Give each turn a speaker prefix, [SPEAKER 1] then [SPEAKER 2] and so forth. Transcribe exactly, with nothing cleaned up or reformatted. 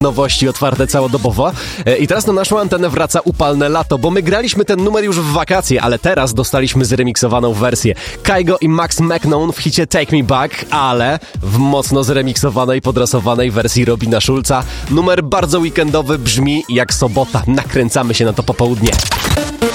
[SPEAKER 1] nowości otwarte całodobowo. I teraz na naszą antenę wraca upalne lato, bo my graliśmy ten numer już w wakacje, ale teraz dostaliśmy zremiksowaną wersję. Kygo i Max McKnown w hicie Take Me Back, ale w mocno zremiksowanej, podrasowanej wersji Robina Schulza. Numer bardzo weekendowy, brzmi jak sobota. Nakręcamy się na to popołudnie.